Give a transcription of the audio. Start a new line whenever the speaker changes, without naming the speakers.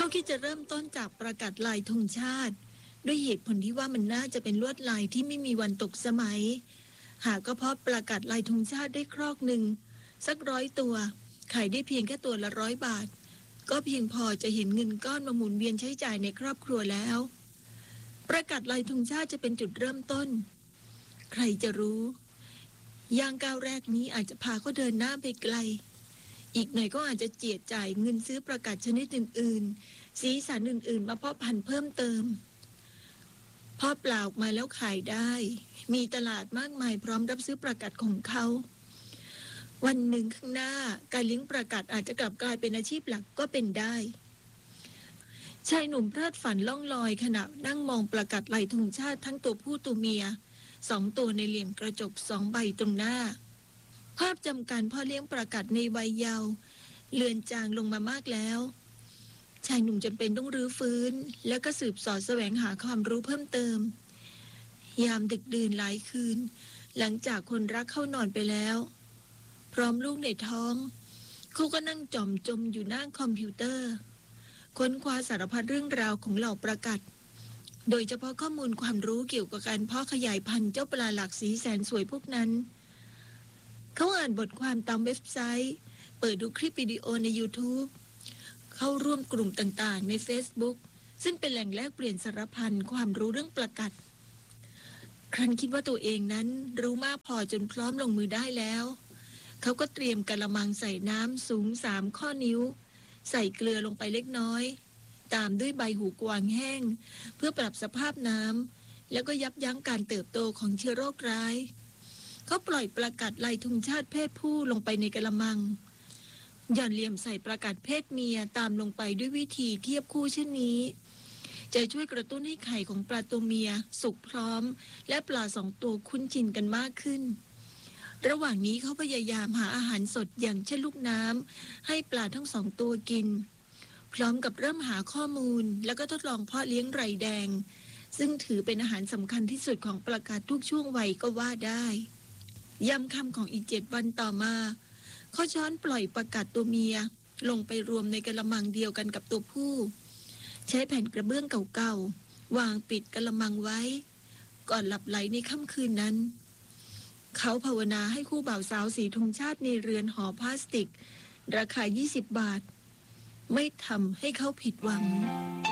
คิดจะเริ่มต้นจากประกาศลายธงชาติด้วยเหตุผลที่ว่ามันน่าจะเป็นลวดลายที่ไม่มีวันตกสมัยหากก็เพราะประกาศลายธงชาติได้ครอกหนึ่งสัก100 ตัวขายได้เพียงแค่ตัวละ100 บาทก็เพียงพอจะเห็นเงินก้อนมาหมุนเวียนใช้จ่ายในครอบครัวแล้วประกาศลายธงชาติจะเป็นจุดเริ่มต้นใครจะรู้ย่างก้าวแรกนี้อาจจะพาเขาเดินหน้าไปไกลอีกหน่อยก็อาจจะเจียดจ่ายเงินซื้อประกาศชนิดอื่นๆสีสันอื่นๆมาเพาะพันธุ์เพิ่มเติมพอเปล่าออกมาแล้วขายได้มีตลาดมากมายพร้อมรับซื้อประกาศของเขาวันหนึ่งข้างหน้าการเลี้ยงประกาศอาจจะกลับกลายเป็นอาชีพหลักก็เป็นได้ชายหนุ่มเพลิดฝันล่องลอยขณะนั่งมองประกาศลายธงชาติทั้งตัวผู้ตัวเมีย2 ตัวในเหลี่ยมกระจก2 ใบตรงหน้าภาพจำการพ่อเลี้ยงประกาศในวัยเยาว์เลือนจางลงมามากแล้วชายหนุ่มจำเป็นต้องรื้อฟื้นแล้วก็สืบสอดแสวงหาความรู้เพิ่มเติมยามดึกดื่นหลายคืนหลังจากคนรักเข้านอนไปแล้วพร้อมลูกในท้องเขาก็นั่งจมอยู่หน้าคอมพิวเตอร์ค้นคว้าสารพัดเรื่องราวของเหล่าประกาศโดยเฉพาะข้อมูลความรู้เกี่ยวกับการเพาะขยายพันธุ์เจ้าปลาหลากสีแสนสวยพวกนั้นเขาอ่านบทความตามเว็บไซต์เปิดดูคลิปวิดีโอใน YouTube เข้าร่วมกลุ่มต่างๆใน Facebook ซึ่งเป็นแหล่งแลกเปลี่ยนสารพันความรู้เรื่องประกาศครั้นคิดว่าตัวเองนั้นรู้มากพอจนพร้อมลงมือได้แล้วเขาก็เตรียมกะละมังใส่น้ำสูง3 ข้อนิ้วใส่เกลือลงไปเล็กน้อยตามด้วยใบหูกวางแห้งเพื่อปรับสภาพน้ำแล้วก็ยับยั้งการเติบโตของเชื้อโรคร้ายเขาปล่อยประกาศลายธงชาติเพศผู้ลงไปในกะละมังหย่อนเหลี่ยมใส่ประกาศเพศเมียตามลงไปด้วยวิธีเทียบคู่เช่นนี้จะช่วยกระตุ้นให้ไข่ของปลาตัวเมียสุกพร้อมและปลา2 ตัวคุ้นชินกันมากขึ้นระหว่างนี้เขาพยายามหาอาหารสดอย่างเช่นลูกน้ำให้ปลาทั้ง2 ตัวกินพร้อมกับเริ่มหาข้อมูลแล้วก็ทดลองเพาะเลี้ยงไรแดงซึ่งถือเป็นอาหารสำคัญที่สุดของประกาศทุกช่วงวัยก็ว่าได้ยามค่ำของอีก7 วันต่อมาเขาช้อนปล่อยประกาศตัวเมียลงไปรวมในกะละมังเดียวกันกับตัวผู้ใช้แผ่นกระเบื้องเก่าๆวางปิดกะละมังไว้ก่อนหลับไหลในค่ำคืนนั้นเขาภาวนาให้คู่บ่าวสาวสีธงชาติในเรือนหอพลาสติกราคา20 บาทไม่ทำให้เขาผิดหวัง